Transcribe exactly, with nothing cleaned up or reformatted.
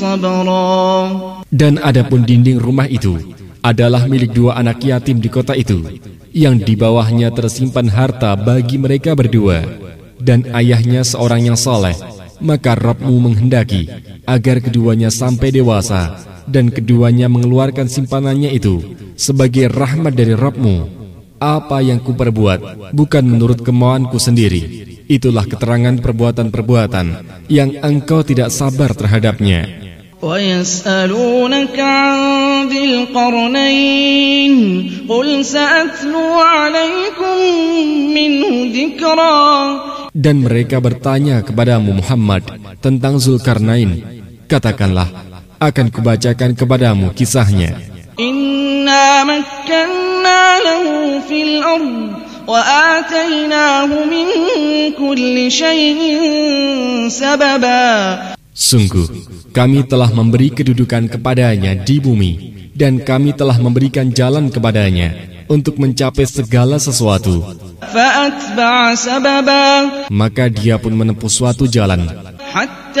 Dan adapun dinding rumah itu adalah milik dua anak yatim di kota itu, yang di bawahnya tersimpan harta bagi mereka berdua, dan ayahnya seorang yang soleh. Maka Rabbmu menghendaki agar keduanya sampai dewasa, dan keduanya mengeluarkan simpanannya itu sebagai rahmat dari Rabbmu. Apa yang kuperbuat bukan menurut kemauanku sendiri. Itulah keterangan perbuatan-perbuatan yang engkau tidak sabar terhadapnya. وَيَسْأَلُونَكَ عَنْ ذِي الْقَرْنَيْنِ قُلْ سَأَتْلُو عَلَيْكُمْ مِنْهُ ذِكْرًا. Dan mereka bertanya kepadamu Muhammad tentang Zulkarnain. Katakanlah, akan kubacakan kepadamu kisahnya. Inna makkanna lahu fil ard wa atainahu min kulli shay'in sababa. Sungguh, kami telah memberi kedudukan kepadanya di bumi, dan kami telah memberikan jalan kepadanya untuk mencapai segala sesuatu. Fa'atba'a sababa. Maka dia pun menempuh suatu jalan. Hatta